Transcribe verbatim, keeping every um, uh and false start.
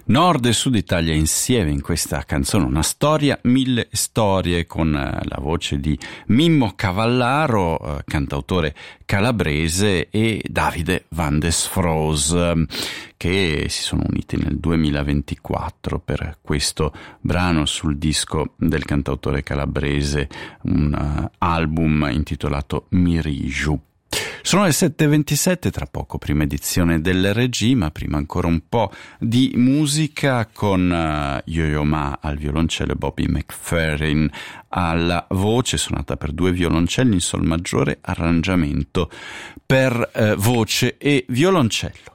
Nord e Sud Italia insieme in questa canzone, una storia, mille storie, con la voce di Mimmo Cavallaro, cantautore calabrese, e Davide Van des Froes, che si sono uniti nel duemilaventiquattro per questo brano sul disco del cantautore calabrese, un album intitolato Miriju. Sono le sette e ventisette, tra poco prima edizione del Regina, prima ancora un po' di musica con uh, Yo-Yo Ma al violoncello e Bobby McFerrin alla voce, sonata per due violoncelli in sol maggiore, arrangiamento per uh, voce e violoncello.